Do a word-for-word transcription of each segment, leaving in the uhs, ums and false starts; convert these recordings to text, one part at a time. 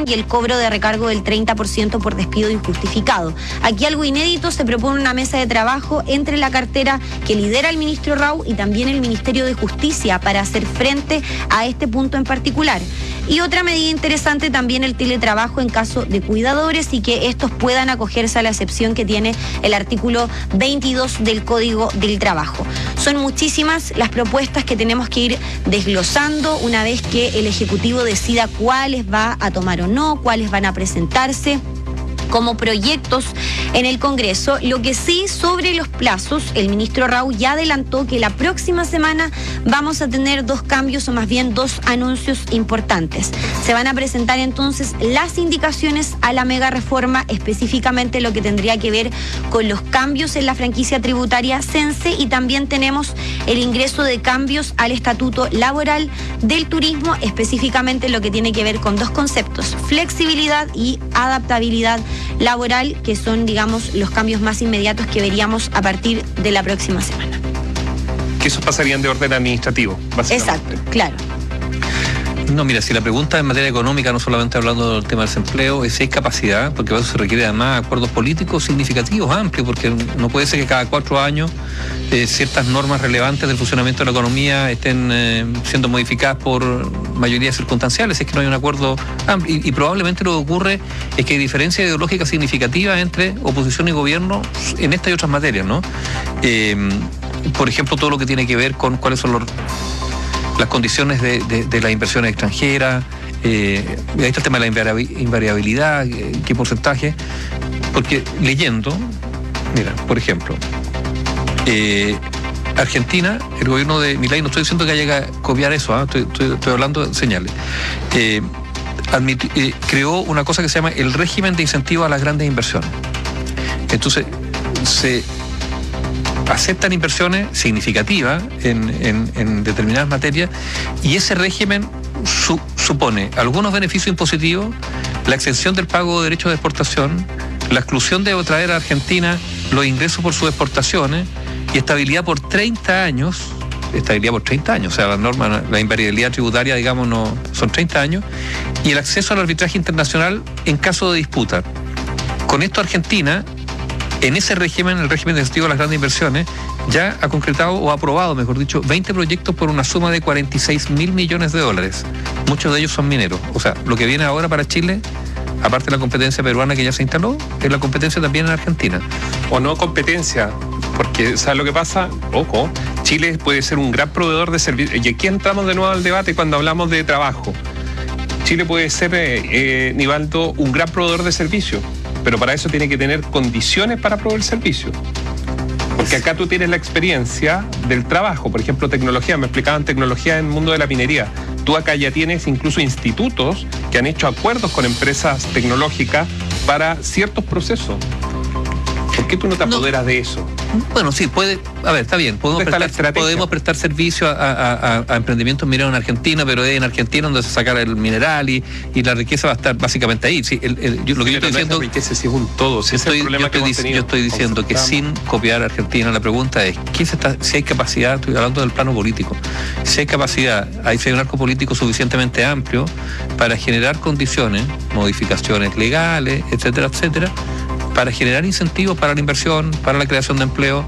jubilación y el cobro de recargo del treinta por ciento por despido injustificado. Aquí algo inédito, se propone una mesa de trabajo entre la cartera que lidera el ministro Rau y también el Ministerio de Justicia para hacer frente a este punto en particular. Y otra medida interesante también el teletrabajo en caso de cuidadores y que estos puedan acogerse a la excepción que tiene el artículo veintidós del Código del Trabajo. Son muchísimas las propuestas que tenemos que ir desglosando una vez que el Ejecutivo decida cuáles va a tomar o no, cuáles van a presentarse como proyectos en el Congreso. Lo que sí, sobre los plazos, el ministro Rau ya adelantó que la próxima semana vamos a tener dos cambios o más bien dos anuncios importantes. Se van a presentar entonces las indicaciones a la mega reforma, específicamente lo que tendría que ver con los cambios en la franquicia tributaria Sense, y también tenemos el ingreso de cambios al estatuto laboral del turismo, específicamente lo que tiene que ver con dos conceptos: flexibilidad y adaptabilidad laboral, que son, digamos, los cambios más inmediatos que veríamos a partir de la próxima semana. Que esos pasarían de orden administrativo, básicamente. Exacto, claro. No, mira, si la pregunta en materia económica, no solamente hablando del tema del desempleo, es si hay capacidad, porque eso se requiere además acuerdos políticos significativos, amplios, porque no puede ser que cada cuatro años eh, ciertas normas relevantes del funcionamiento de la economía estén eh, siendo modificadas por mayorías circunstanciales, es que no hay un acuerdo amplio. Y, y probablemente lo que ocurre es que hay diferencias ideológicas significativas entre oposición y gobierno en esta y otras materias, ¿no? Eh, por ejemplo, todo lo que tiene que ver con cuáles son los... las condiciones de, de, de las inversiones extranjeras, eh, ahí está el tema de la invariabilidad, qué porcentaje, porque leyendo, mira, por ejemplo, eh, Argentina, el gobierno de Milei, no estoy diciendo que haya que copiar eso, ¿eh? estoy, estoy, estoy hablando de señales, eh, admiti, eh, creó una cosa que se llama el régimen de incentivo a las grandes inversiones. Entonces, se aceptan inversiones significativas en, en, en determinadas materias, y ese régimen su, supone algunos beneficios impositivos, la exención del pago de derechos de exportación, la exclusión de traer a Argentina los ingresos por sus exportaciones y estabilidad por treinta años, estabilidad por treinta años, o sea, la norma, la invariabilidad tributaria, digamos, no son treinta años, y el acceso al arbitraje internacional en caso de disputa. Con esto Argentina, en ese régimen, el régimen de incentivo a las grandes inversiones, ya ha concretado o ha aprobado, mejor dicho, veinte proyectos por una suma de cuarenta y seis mil millones de dólares. Muchos de ellos son mineros. O sea, lo que viene ahora para Chile, aparte de la competencia peruana que ya se instaló, es la competencia también en Argentina. O no competencia, porque ¿sabes lo que pasa? Ojo, Chile puede ser un gran proveedor de servicios. Y aquí entramos de nuevo al debate cuando hablamos de trabajo. Chile puede ser, eh, eh, Nivaldo, un gran proveedor de servicios, pero para eso tiene que tener condiciones para proveer el servicio. Porque acá tú tienes la experiencia del trabajo, por ejemplo, tecnología, me explicaban tecnología en el mundo de la minería. Tú acá ya tienes incluso institutos que han hecho acuerdos con empresas tecnológicas para ciertos procesos. ¿Por qué tú no te apoderas no. de eso? Bueno, sí, puede, a ver, está bien, podemos, prestar, podemos prestar servicio a, a, a, a emprendimientos mineros en Argentina, pero es en Argentina donde se sacará el mineral y, y la riqueza va a estar básicamente ahí. Sí, el, el, yo, lo que sí, yo estoy diciendo, riqueza sí es un todo. Si estoy, es el problema yo, estoy, que yo estoy diciendo que sin copiar a Argentina, la pregunta es ¿qué se está, si hay capacidad, estoy hablando del plano político, si hay capacidad, hay, si hay un arco político suficientemente amplio para generar condiciones, modificaciones legales, etcétera, etcétera, para generar incentivos para la inversión, para la creación de empleo.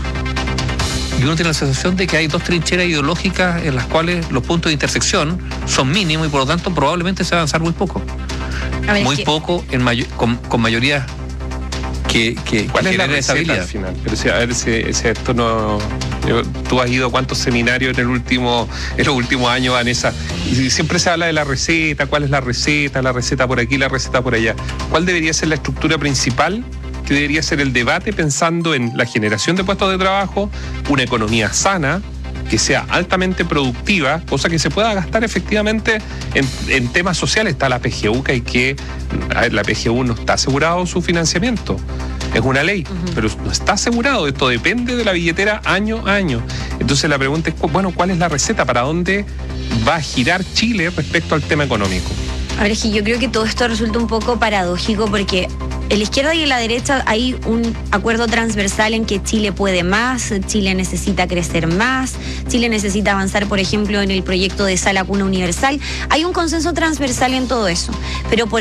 Y uno tiene la sensación de que hay dos trincheras ideológicas en las cuales los puntos de intersección son mínimos y por lo tanto probablemente se va a avanzar muy poco. Ver, muy poco en mayo, con, con mayoría que, que, ¿Cuál que es la receta al final? Pero si, a ver si, si esto no... Yo, tú has ido a cuántos seminarios en el último, en los últimos años, Vanessa, y siempre se habla de la receta, cuál es la receta, la receta por aquí, la receta por allá. ¿Cuál debería ser la estructura principal que debería ser el debate pensando en la generación de puestos de trabajo, una economía sana, que sea altamente productiva, cosa que se pueda gastar efectivamente en, en temas sociales? Está la P G U, que hay que... A ver, la P G U no está asegurado su financiamiento. Es una ley, uh-huh. pero no está asegurado. Esto depende de la billetera año a año. Entonces la pregunta es, bueno, ¿cuál es la receta? ¿Para dónde va a girar Chile respecto al tema económico? A ver, es que yo creo que todo esto resulta un poco paradójico porque en la izquierda y en la derecha hay un acuerdo transversal en que Chile puede más, Chile necesita crecer más, Chile necesita avanzar, por ejemplo, en el proyecto de sala cuna universal. Hay un consenso transversal en todo eso, pero por